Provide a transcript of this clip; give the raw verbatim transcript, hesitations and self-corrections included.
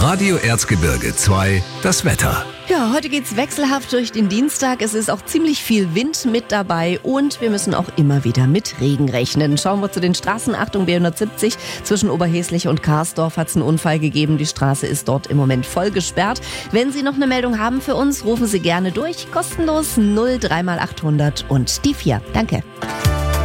Radio Erzgebirge zwei, das Wetter. Ja, heute geht's wechselhaft durch den Dienstag. Es ist auch ziemlich viel Wind mit dabei und wir müssen auch immer wieder mit Regen rechnen. Schauen wir zu den Straßen. Achtung, B hundertsiebzig. Zwischen Oberheslich und Karsdorf hat es einen Unfall gegeben. Die Straße ist dort im Moment voll gesperrt. Wenn Sie noch eine Meldung haben für uns, rufen Sie gerne durch. Kostenlos null drei mal achthundert und die vier. Danke.